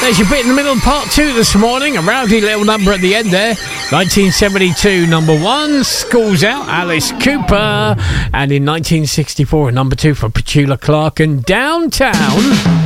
There's your bit in the middle, part 2 this morning. A rowdy little number at the end there. 1972, number 1, Schools Out, Alice Cooper. And in 1964, number 2 for Petula Clark and Downtown.